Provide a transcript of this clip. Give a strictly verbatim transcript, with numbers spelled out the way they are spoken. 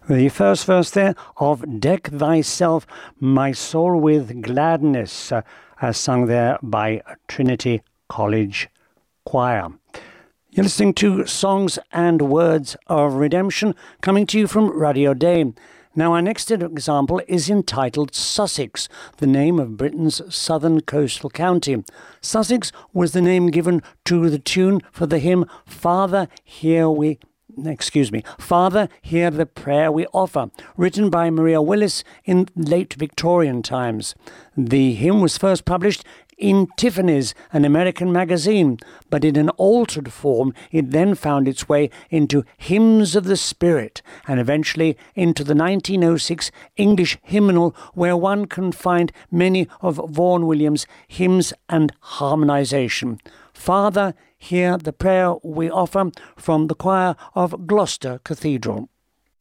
The first verse there of Deck Thyself, My Soul with Gladness, uh, as sung there by Trinity College Choir. You're listening to Songs and Words of Redemption, coming to you from Radio Day. Now, our next example is entitled Sussex, the name of Britain's southern coastal county. Sussex was the name given to the tune for the hymn, Father, Hear We... Excuse me, Father, Hear the Prayer We Offer, written by Maria Willis in late Victorian times. The hymn was first published in Tiffany's, an American magazine, but in an altered form it then found its way into Hymns of the Spirit and eventually into the nineteen oh six English hymnal, where one can find many of Vaughan Williams' hymns and harmonization. Father, Hear the Prayer We Offer, from the choir of Gloucester Cathedral.